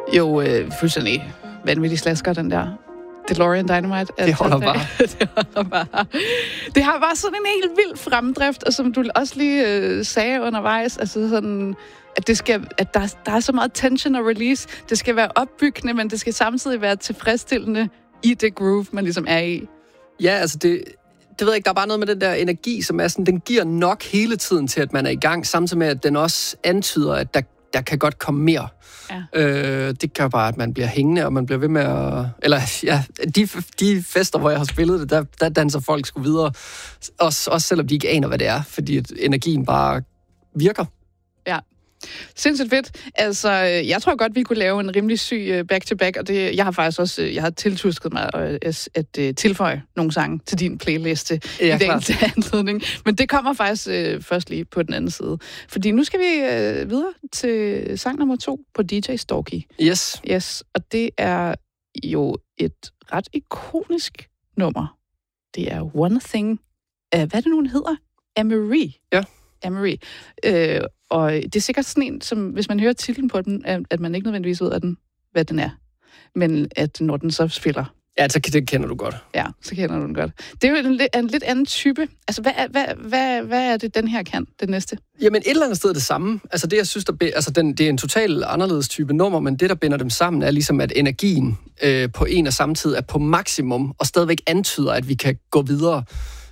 Jo, fuldstændig vanvittig slasker, den der DeLorean Dynamite. Det holder bare. Det holder bare. Det har bare sådan en helt vild fremdrift, og som du også lige sagde undervejs, altså sådan, at der er så meget tension og release. Det skal være opbyggende, men det skal samtidig være tilfredsstillende i det groove, man ligesom er i. Ja, altså det ved jeg ikke, der er bare noget med den der energi, som er sådan, den giver nok hele tiden til, at man er i gang, samtidig med, at den også antyder, at der kan godt komme mere. Ja. Det gør bare, at man bliver hængende, og man bliver ved med at... Eller ja, de fester, hvor jeg har spillet det, der danser folk sgu videre. Også selvom de ikke aner, hvad det er, fordi at energien bare virker. Ja. Sindssygt fedt. Altså, jeg tror godt, vi kunne lave en rimelig syg back-to-back, og jeg har faktisk også tiltusket mig at tilføje nogle sange til din playliste i dagens anledning. Men det kommer faktisk først lige på den anden side. Fordi nu skal vi videre til sang nummer 2 på DJ Storky. Yes. Og det er jo et ret ikonisk nummer. Det er One Thing. Hvad er det nu, den hedder? Amerie. Ja. Amerie. Og det er sikkert sådan en, som hvis man hører titlen på den, at man ikke nødvendigvis ved, hvad den er. Men at når den så spiller... Ja, så det kender du godt. Ja, så kender du den godt. Det er jo en lidt anden type. Altså, hvad er det, den her kan, det næste? Jamen, et eller andet sted er det samme. Altså, det, jeg synes, det er en total anderledes type nummer, men det, der binder dem sammen, er ligesom, at energien på en og samme tid er på maksimum, og stadigvæk antyder, at vi kan gå videre.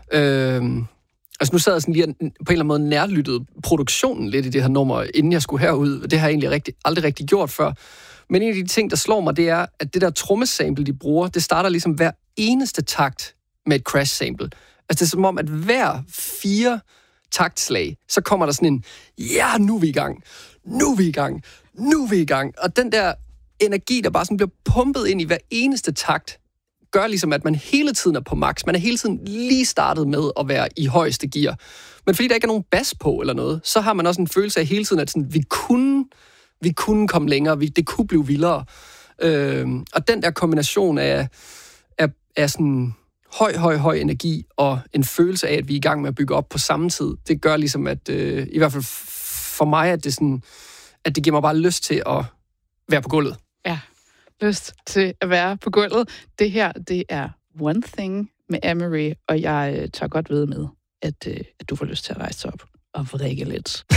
Altså nu sad jeg sådan lige på en eller anden måde nærlyttet produktionen lidt i det her nummer, inden jeg skulle herud. Det har jeg egentlig aldrig rigtig gjort før. Men en af de ting, der slår mig, det er, at det der trommesample, de bruger, det starter ligesom hver eneste takt med et crash-sample. Altså det er som om, at hver 4 taktslag, så kommer der sådan en, ja, nu er vi i gang, nu er vi i gang, nu er vi i gang. Og den der energi, der bare sådan bliver pumpet ind i hver eneste takt, gør ligesom, at man hele tiden er på max. Man er hele tiden lige startet med at være i højeste gear. Men fordi der ikke er nogen bas på eller noget, så har man også en følelse af hele tiden, at sådan, vi kunne komme længere, det kunne blive vildere. Og den der kombination af sådan høj energi og en følelse af, at vi er i gang med at bygge op på samme tid, det gør ligesom, at i hvert fald for mig, at det giver mig bare lyst til at være på gulvet. Ja. Lyst til at være på gulvet. Det her, det er One Thing med Amerie, og jeg tager godt ved med, at du får lyst til at rejse op og vrikke lidt.